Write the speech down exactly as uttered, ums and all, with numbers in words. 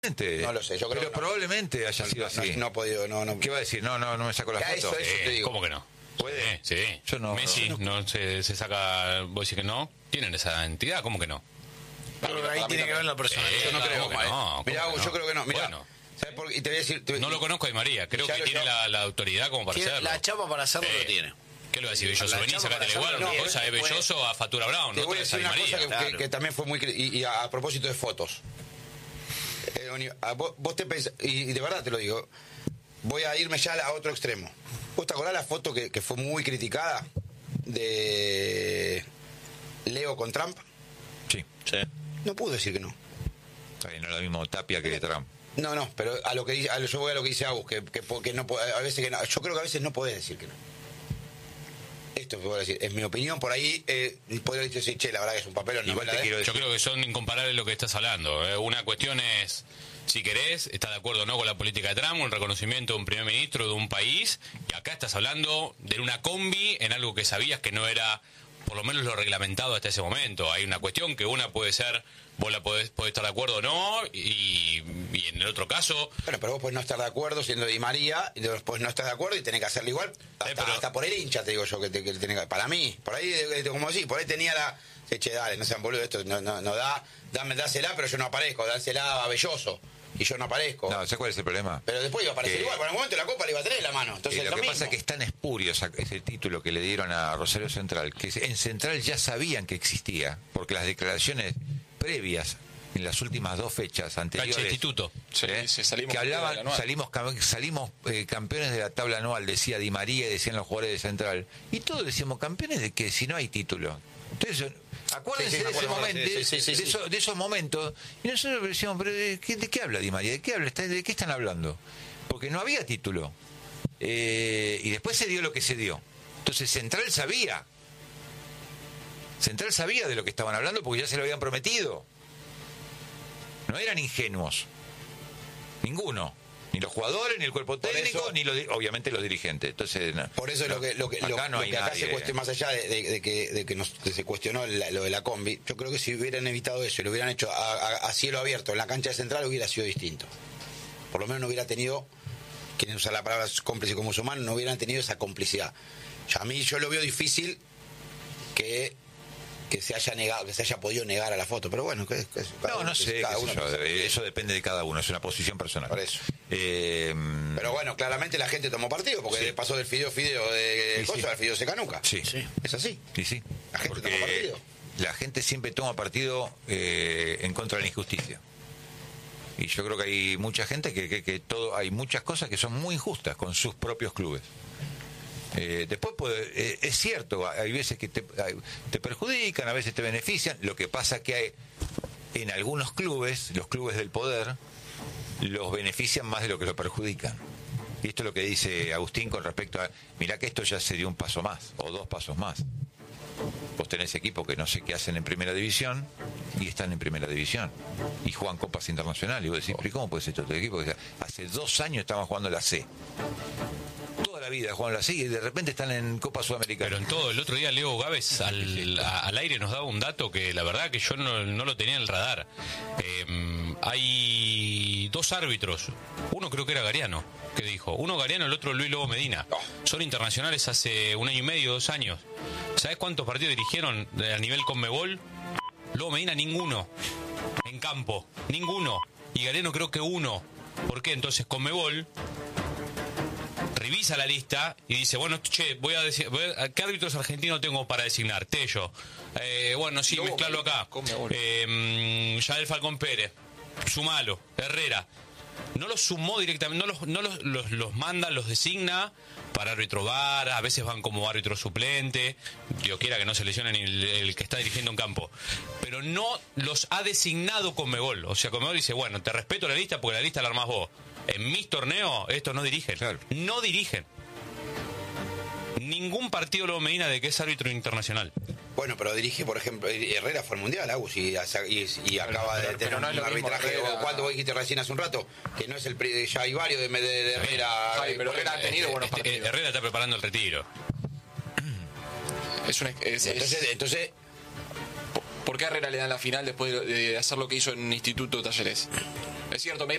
No lo sé, yo creo Pero que no. probablemente haya No, sido no, así. No, no ha podido, no, no. ¿Qué va a decir? No, no, no me saco la Ya, foto. eso, eso te Eh, digo. ¿Cómo que no? ¿Puede? Sí, sí. Yo no- Messi no, no- se, se saca, vos decís que no, tienen esa entidad, ¿cómo que no? Pero ahí tiene que ver la personalidad. Eh, Yo no claro, creo. ¿cómo que eh. no? Mirá, ¿Cómo que yo no? creo que no. Mirá, Bueno. ¿sabes por qué? Y te voy a decir. te voy- No lo conozco a Di María, creo Ya que lo- tiene yo- la, la autoridad como para Tiene hacerlo. la chapa para hacerlo, Eh, lo tiene. ¿Qué lo va a decir Belloso? La Vení, chapa sacate para igual, hacerlo, una no, cosa es después- Belloso a Fatura Brown, Te voy a otra es a decir Di una cosa María. que, Claro. que- que también fue muy. cri- Y, y a, a propósito de fotos. Eh, Oni, a vos, vos te pensás, y, y de verdad te lo digo, voy a irme ya a otro extremo. ¿Vos te acordás la foto que, que fue muy criticada de Leo con Trump? Sí. Sí. No pudo decir que no. Está bien, no es lo mismo Tapia que Trump. No, no, pero a lo que dice, a lo, yo voy a lo que dice Agus, que, que, que no, a veces que no, yo creo que a veces no podés decir que no. Esto puedo decir, es mi opinión, por ahí eh, podría decir, che, la verdad que es un papelón. Igual no, te ¿eh? quiero Yo creo que son incomparables lo que estás hablando. ¿eh? Una cuestión es, si querés, estás de acuerdo o no con la política de Trump, un reconocimiento de un primer ministro de un país, y acá estás hablando de una combi en algo que sabías que no era, por lo menos, lo reglamentado hasta ese momento. Hay una cuestión que una puede ser, vos la podés, podés estar de acuerdo o no, y, y en el otro caso... Bueno, pero vos podés no estar de acuerdo siendo Di María, y después no estás de acuerdo y tenés que hacerlo igual. Hasta, Eh, pero- hasta por el hincha te digo yo que, te, que tenés que... Para mí, por ahí, eh, como así, por ahí tenía la... Che, dale, no sean boludo, esto no, no, no da, dame, dásela, pero yo no aparezco, dásela a Belloso, y yo no aparezco. No, ¿sabes cuál es el problema? Pero después iba a aparecer Que- igual, por el momento la copa le iba a tener en la mano. Entonces Eh, lo lo que mismo. pasa es que es tan espurio esa- ese título que le dieron a Rosario Central, que en Central ya sabían que existía, porque las declaraciones previas en las últimas dos fechas anteriores, Cancha instituto. Sí, ¿eh? sí, salimos que hablaban, campeones de la anual. salimos, cam- salimos eh, campeones de la tabla anual, decía Di María y decían los jugadores de Central, y todos decíamos campeones de que si no hay título. Entonces, acuérdense Sí, sí, me de ese acuerdo, momento, sí, sí, sí, de, sí. esos, de esos momentos, y nosotros decíamos, pero ¿de qué, de qué habla Di María? ¿De qué habla? ¿Está- ¿De qué están hablando? Porque no había título. Eh, y después se dio lo que se dio. Entonces Central sabía. Central sabía de lo que estaban hablando porque ya se lo habían prometido. No eran ingenuos. Ninguno. Ni los jugadores, ni el cuerpo Por técnico, eso- ni los, di- obviamente los dirigentes. Entonces, no. Por eso es lo que, lo que, lo, Acá no lo hay que acá nadie. se cuestiona, más allá de, de- de que, de que, nos- que se cuestionó la- lo de la combi, yo creo que si hubieran evitado eso y lo hubieran hecho a, a- a cielo abierto en la cancha de Central hubiera sido distinto. Por lo menos no hubiera tenido, quieren usar la palabra cómplice como musulmán, no hubieran tenido esa complicidad. Ya a mí yo lo veo difícil que que se haya negado, que se haya podido negar a la foto, pero bueno, que, que- cada No, uno- no sé, cada qué sé uno yo, piensa. eso depende de cada uno, es una posición personal. Por eso. Eh, Pero bueno, claramente la gente tomó partido porque Sí. pasó del fideo fideo de Sí, cosa sí. al fideo secanuca. sí, Sí. Es así. sí, sí. La gente Porque toma partido. la gente siempre toma partido eh, en contra de la injusticia. Y yo creo que hay mucha gente que, que, que todo, hay muchas cosas que son muy injustas con sus propios clubes. Eh, después puede- eh, es cierto, hay veces que te, hay- te perjudican, a veces te benefician. Lo que pasa que hay, en algunos clubes, los clubes del poder, los benefician más de lo que lo perjudican. Y esto es lo que dice Agustín con respecto a, mirá que esto ya se dio un paso más, o dos pasos más. Vos tenés equipos que no sé qué hacen en primera división y están en primera división y juegan copas internacionales. Y vos decís, pero ¿y cómo puede ser todo equipo? Hace dos años estaban jugando la C. Toda la vida jugaban la C y de repente están en Copa Sudamericana. Pero en todo, el otro día Leo Gávez al, a- al aire nos daba un dato que la verdad que yo no, no lo tenía en el radar. Eh, hay dos árbitros, uno creo que era Gariano, que dijo, uno Gariano, el otro Luis Lobo Medina. Son internacionales hace un año y medio, dos años. ¿Sabes cuántos partidos dirigieron a nivel Conmebol? Lobo Medina ninguno, en campo, ninguno. Y Gariano creo que uno. ¿Por qué? Entonces Conmebol revisa la lista y dice, bueno, che, voy a decir, voy a- ¿qué árbitros argentinos tengo para designar? Tello. Eh, bueno, sí, Lobo, mezclarlo acá. Conmebol. Eh, Yael Falcón Pérez. Sumalo. Herrera. No los sumó directamente, no los, no los, los, los manda, los designa para árbitro V A R, a veces van como árbitro suplente, Dios quiera que no se lesione ni el, el que está dirigiendo un campo, pero no los ha designado Conmebol. O sea, Conmebol dice, bueno, te respeto la lista porque la lista la armás vos. En mis torneos estos no dirigen, Claro. no dirigen ningún partido Lobo Medina de que es árbitro internacional. Bueno, pero dirige, por ejemplo, Herrera fue al Mundial, Agus, y, y, y acaba pero- de tener pero no un es lo mismo arbitraje. Herrera. ¿Cuánto vos dijiste recién hace un rato? Que no es el pri- ya hay varios de, de, de Herrera. Javi, pero eh, Herrera ha tenido buenos Este, partidos. Herrera está preparando el retiro. Es una, es- es- Entonces, entonces, ¿Por qué a Herrera le dan la final después de, de hacer lo que hizo en Instituto Talleres? Es cierto, me